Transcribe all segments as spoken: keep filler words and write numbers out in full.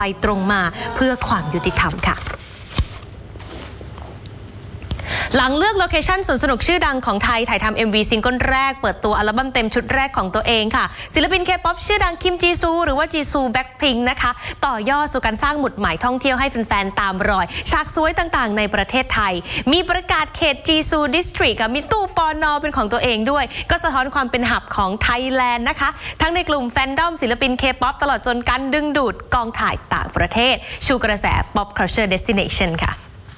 ไปตรงมาเพื่อความยุติธรรมค่ะหลังเลือกโลเคชั่นสวนสนุกชื่อดังของไทยถ่ายทำ เอ็ม วี ซิงเกิลแรกเปิดตัวอัลบั้มเต็มชุดแรกของตัวเองค่ะศิลปินเคป๊อปชื่อดังคิมจีซูหรือว่าจีซูแบ็คพิงค์นะคะต่อยอดสู่การสร้างหมุดหมายท่องเที่ยวให้แฟนๆตามรอยฉากสวยต่างๆในประเทศไทยมีประกาศเขตจีซูดิสทริกมีตู้ปอนอเป็นของตัวเองด้วยก็สะท้อนความเป็นหับของไทยแลนด์นะคะทั้งในกลุ่มแฟนดอมศิลปินเคป๊อปตลอดจนการดึงดูดกองถ่ายต่างประเทศชูกระแส Pop Culture Destination ค่ะ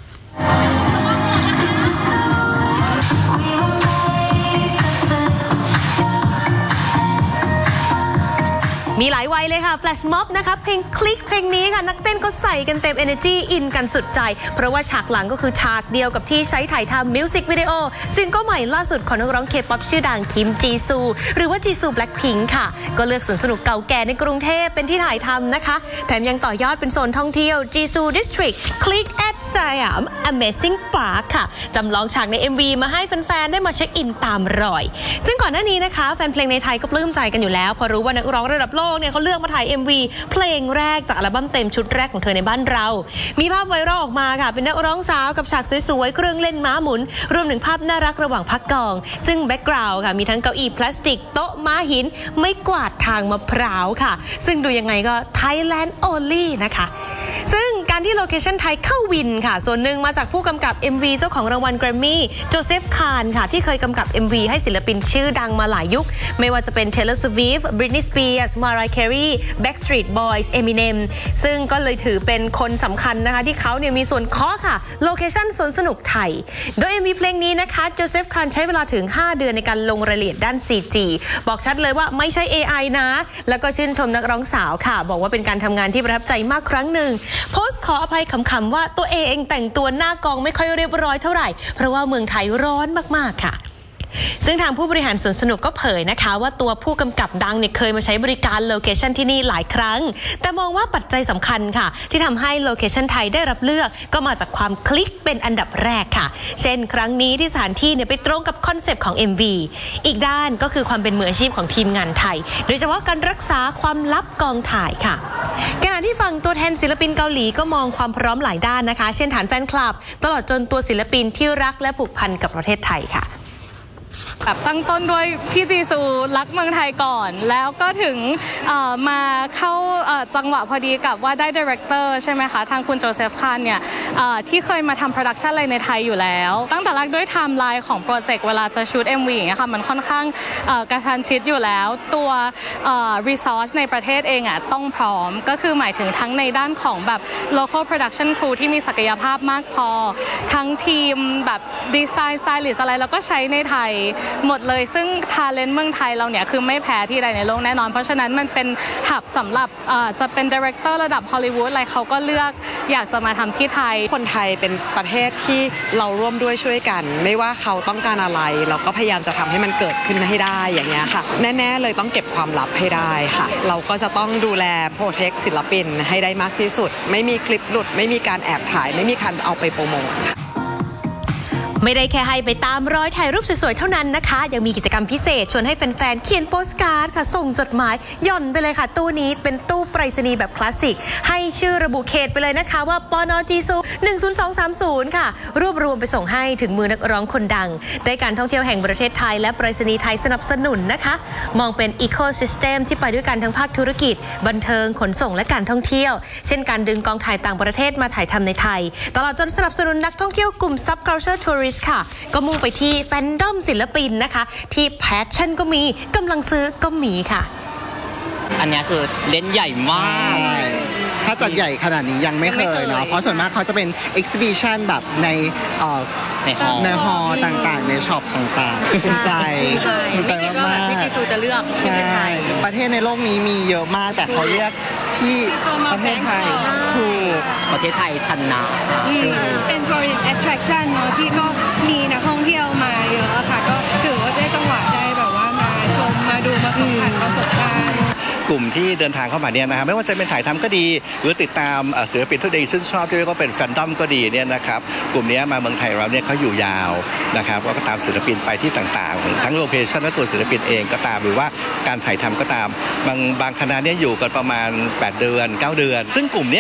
มีหลายวัยเลยค่ะแฟลชม็อบนะคะเพลงคลิกเพลงนี้ค่ะนักเต้นก็ใส่กันเต็ม energy อินกันสุดใจเพราะว่าฉากหลังก็คือฉากเดียวกับที่ใช้ถ่ายทำมิวสิกวิดีโอซิงเกิลใหม่ล่าสุดของนักร้องเคป๊อปชื่อดังคิมจีซูหรือว่าจีซูแบล็คพิงค์ค่ะก็เลือกสวนสนุกเก่าแก่ในกรุงเทพเป็นที่ถ่ายทำนะคะแถมยังต่อยอดเป็นโซนท่องเที่ยวจีซูดิสทริกคลิกแอดสยาม Amazing Park ค่ะจำลองฉากใน เอ็ม วี มาให้แฟนๆได้มาเช็คอินตามรอยซึ่งก่อนหน้านี้นะคะแฟนเพลงในไทยก็ปลื้มใจกันอยู่แล้วพอรู้ว่านักร้องระดับโลกเนี่ยเขาเลือกมาถ่าย เอ็ม วี เพลงแรกจากอัลบั้มเต็มชุดแรกของเธอในบ้านเรามีภาพไวรัลออกมาค่ะเป็นนักร้องสาวกับฉากสวยๆเครื่องเล่นม้าหมุนรวมถึงภาพน่ารักระหว่างพักกองซึ่งแบ็กกราวด์ค่ะมีทั้งเก้าอี้พลาสติกโต๊ะม้าหินไม่กวาดทางมะพร้าวค่ะซึ่งดูยังไงก็ Thailand only นะคะซึ่งการที่โลเคชั่นไทยเข้าวินค่ะส่วนหนึ่งมาจากผู้กำกับ เอ็ม วี เจ้าของรางวัลแกรมมี่โจเซฟคานค่ะที่เคยกำกับ เอ็ม วี ให้ศิลปินชื่อดังมาหลายยุคไม่ว่าจะเป็น Taylor Swift Britney Spears Mariah Carey Backstreet Boys Eminem ซึ่งก็เลยถือเป็นคนสำคัญนะคะที่เขาเนี่ยมีส่วนเคาะค่ะโลเคชั่นสวนสนุกไทยโดย เอ็ม วี เพลงนี้นะคะโจเซฟคานใช้เวลาถึงห้าเดือนในการลงรายละเอียดด้าน ซี จี บอกชัดเลยว่าไม่ใช่ เอ ไอ นะแล้วก็ชื่นชมนักร้องสาวค่ะบอกว่าเป็นการทำงานที่ประทับใจมากครั้งหนึ่งโพสต์ขออภัยขำๆว่าตัวเองแต่งตัวหน้ากองไม่ค่อยเรียบร้อยเท่าไหร่เพราะว่าเมืองไทยร้อนมากๆค่ะซึ่งทางผู้บริหารสวนสนุกก็เผยนะคะว่าตัวผู้กำกับดังเนี่ยเคยมาใช้บริการโลเคชั่นที่นี่หลายครั้งแต่มองว่าปัจจัยสำคัญค่ะที่ทำให้โลเคชั่นไทยได้รับเลือกก็มาจากความคลิกเป็นอันดับแรกค่ะเช่นครั้งนี้ที่สถานที่เนี่ยไปตรงกับคอนเซปต์ของ เอ็ม วี อีกด้านก็คือความเป็นมืออาชีพของทีมงานไทยโดยเฉพาะการรักษาความลับกองถ่ายค่ะขณะที่ฝั่งตัวแทนศิลปินเกาหลีก็มองความพร้อมหลายด้านนะคะเช่นฐานแฟนคลับตลอดจนตัวศิลปินที่รักและผูกพันกับประเทศไทยค่ะแบบตั้งต้นด้วยพี่จีซูรักเมืองไทยก่อนแล้วก็ถึงมาเข้าจังหวะพอดีกับว่าได้ดีเรคเตอร์ใช่ไหมคะทางคุณโจเซฟคานเนี่ยที่เคยมาทำโปรดักชันอะไรในไทยอยู่แล้วตั้งแต่แรกด้วยไทม์ไลน์ของโปรเจกต์เวลาจะชูต เอ็ม วี อย่างเงี้ยค่ะมันค่อนข้างกระชั้นชิดอยู่แล้วตัวรีซอสในประเทศเองอ่ะต้องพร้อมก็คือหมายถึงทั้งในด้านของแบบ local production crew ที่มีศักยภาพมากพอทั้งทีมแบบดีไซน์สไตลิสต์อะไรแล้วก็ใช้ในไทยหมดเลยซึ่งทาเลนต์เมืองไทยเราเนี่ยคือไม่แพ้ที่ใดในโลกแน่นอนเพราะฉะนั้นมันเป็นหับสำหรับจะเป็นดีเรคเตอร์ระดับฮอลลีวูดอะไรเขาก็เลือกอยากจะมาทำที่ไทยคนไทยเป็นประเทศที่เราร่วมด้วยช่วยกันไม่ว่าเขาต้องการอะไรเราก็พยายามจะทำให้มันเกิดขึ้นให้ได้อย่างเงี้ยค่ะแน่ๆเลยต้องเก็บความลับให้ได้ค่ะเราก็จะต้องดูแลโปรเทคศิลปินให้ได้มากที่สุดไม่มีคลิปหลุดไม่มีการแอบถ่ายไม่มีการเอาไปโปรโมทไม่ได้แค่ให้ไปตามรอยถ่ายรูปสวยๆเท่านั้นนะคะยังมีกิจกรรมพิเศษชวนให้แฟนๆเขียนโปสการ์ดค่ะส่งจดหมายหย่อนไปเลยค่ะตู้นี้เป็นตู้ไปรษณีย์แบบคลาสสิกให้ชื่อระบุเขตไปเลยนะคะว่าปนจีซูหนึ่งศูนย์สองสามศูนย์ค่ะรวบรวมไปส่งให้ถึงมือนักร้องคนดังได้การท่องเที่ยวแห่งประเทศไทยและไปรษณีย์ไทยสนับสนุนนะคะมองเป็นอีโคซิสเต็มที่ไปด้วยกันทั้งภาคธุรกิจบันเทิงขนส่งและการท่องเที่ยวเช่นการดึงกองถ่ายต่างประเทศมาถ่ายทำในไทยตลอดจนสนับสนุนนักท่องเที่ยวกลุ่ม Subculture Tourist ค่ะก็มุ่งไปที่แฟนดอมศิลปินนะคะที่แพชชั่นก็มีกำลังซื้อก็มีค่ะอันนี้คือเล่นใหญ่มากถ้าจัดใหญ่ขนาดนี้ยังไม่เคยเนาะเพราะส่วนมากเขาจะเป็น exhibition แบบในในฮอลในฮอลต่างๆในช็อปต่างๆภูมิใจภูมิใจมากๆพี่จีซูจะเลือกใช่ประเทศในโลกนี้มีเยอะมากแต่เขาเลือกที่ประเทศไทยถูกประเทศไทยชนะเป็น tourist attraction เนาะที่ก็มีนักท่องเที่ยวมาเยอะค่ะก็ถือว่าได้จังหวะได้แบบว่ามาชมมาดูมาสัมผัสประสบการณ์กลุ่มที่เดินทางเข้ามาเนี่ยนะครับไม่ว่าจะเป็นถ่ายทำก็ดีหรือติดตามศิลปินที่ชื่นชอบที่เรียกว่าเป็นแฟนดอมก็ดีเนี่ยนะครับกลุ่มนี้มาเมืองไทยเราเนี่ยเขาอยู่ยาวนะครับก็ตามศิลปินไปที่ต่างๆทั้งโลเคชั่นและตัวศิลปินเองก็ตามหรือว่าการถ่ายทำก็ตามบางบางคณะเนี่ยอยู่กันประมาณแปดเดือนเก้าเดือนซึ่งกลุ่มนี้